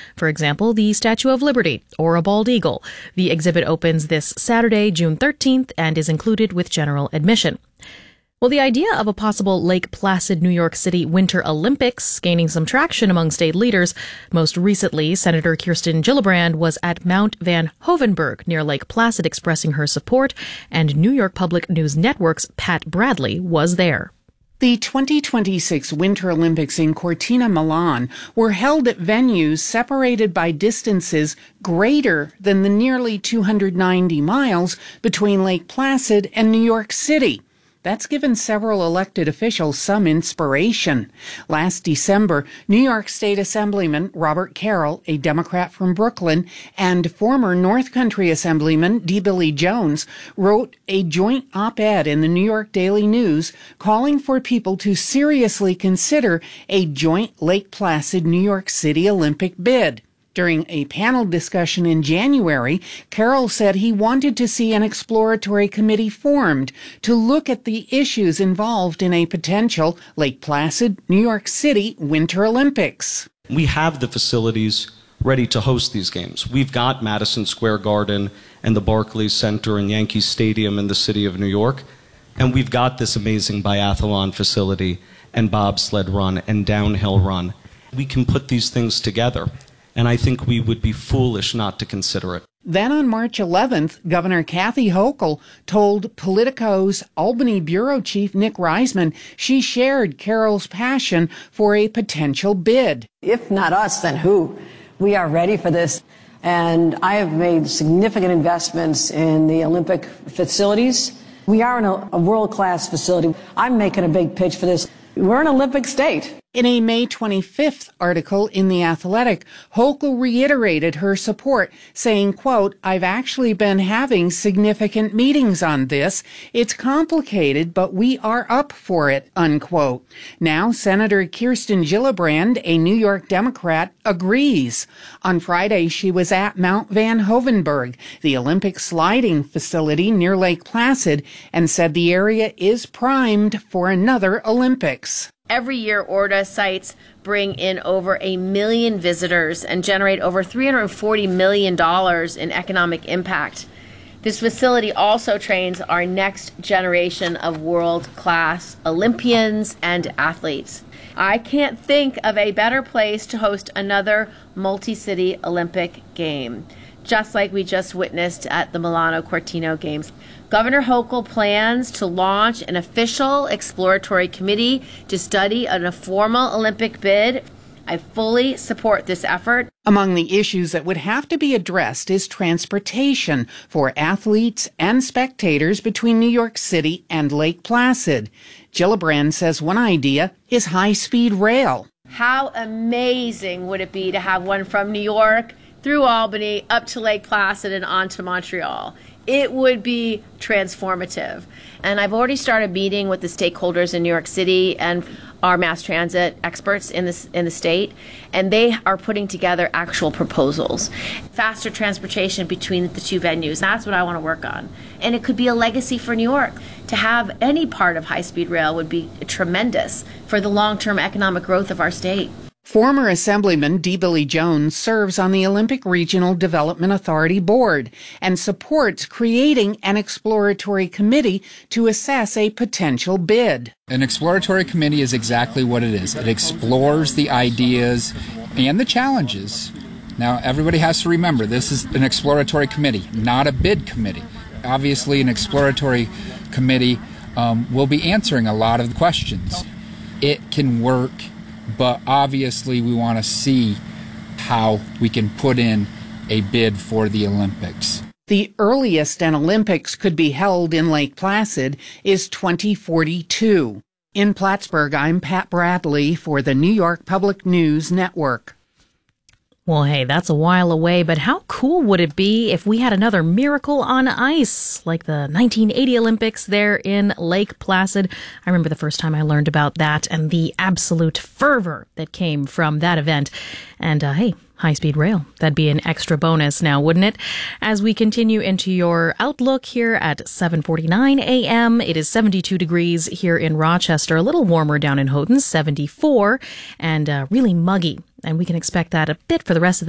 For example, the Statue of Liberty or a bald eagle. The exhibit opens this Saturday, June 13th, and is included with general admission. Well, the idea of a possible Lake Placid, New York City Winter Olympics gaining some traction among state leaders. Most recently, Senator Kirsten Gillibrand was at Mount Van Hoevenberg near Lake Placid expressing her support, and New York Public News Network's Pat Bradley was there. The 2026 Winter Olympics in Cortina, Milan were held at venues separated by distances greater than the nearly 290 miles between Lake Placid and New York City. That's given several elected officials some inspiration. Last December, New York State Assemblyman Robert Carroll, a Democrat from Brooklyn, and former North Country Assemblyman D. Billy Jones wrote a joint op-ed in the New York Daily News calling for people to seriously consider a joint Lake Placid, New York City Olympic bid. During a panel discussion in January, Carroll said he wanted to see an exploratory committee formed to look at the issues involved in a potential Lake Placid, New York City Winter Olympics. We have the facilities ready to host these games. We've got Madison Square Garden and the Barclays Center and Yankee Stadium in the city of New York, and we've got this amazing biathlon facility and bobsled run and downhill run. We can put these things together. And I think we would be foolish not to consider it. Then on March 11th, Governor Kathy Hochul told Politico's Albany bureau chief Nick Reisman she shared Carroll's passion for a potential bid. If not us, then who? We are ready for this. And I have made significant investments in the Olympic facilities. We are in a world-class facility. I'm making a big pitch for this. We're an Olympic state. In a May 25th article in The Athletic, Hochul reiterated her support, saying, quote, "I've actually been having significant meetings on this. It's complicated, but we are up for it," unquote. Now, Senator Kirsten Gillibrand, a New York Democrat, agrees. On Friday, she was at Mount Van Hoevenberg, the Olympic sliding facility near Lake Placid, and said the area is primed for another Olympics. Every year, ORDA sites bring in over 1 million visitors and generate over $340 million in economic impact. This facility also trains our next generation of world-class Olympians and athletes. I can't think of a better place to host another multi-city Olympic game, just like we just witnessed at the Milano Cortina Games. Governor Hochul plans to launch an official exploratory committee to study a formal Olympic bid. I fully support this effort. Among the issues that would have to be addressed is transportation for athletes and spectators between New York City and Lake Placid. Gillibrand says one idea is high-speed rail. How amazing would it be to have one from New York through Albany up to Lake Placid and on to Montreal? It would be transformative. And I've already started meeting with the stakeholders in New York City and our mass transit experts in the state, and they are putting together actual proposals. Faster transportation between the two venues, that's what I want to work on. And it could be a legacy for New York. To have any part of high-speed rail would be tremendous for the long-term economic growth of our state. Former Assemblyman D. Billy Jones serves on the Olympic Regional Development Authority Board and supports creating an exploratory committee to assess a potential bid. An exploratory committee is exactly what it is. It explores the ideas and the challenges. Now, everybody has to remember, this is an exploratory committee, not a bid committee. Obviously, an exploratory committee will be answering a lot of the questions. It can work, but obviously we want to see how we can put in a bid for the Olympics. The earliest an Olympics could be held in Lake Placid is 2042. In Plattsburgh, I'm Pat Bradley for the New York Public News Network. Well, hey, that's a while away, but how cool would it be if we had another miracle on ice, like the 1980 Olympics there in Lake Placid? I remember the first time I learned about that and the absolute fervor that came from that event. And, hey, high-speed rail. That'd be an extra bonus now, wouldn't it? As we continue into your outlook here at 7:49 a.m., it is 72 degrees here in Rochester, a little warmer down in Houghton, 74, and really muggy. And we can expect that a bit for the rest of the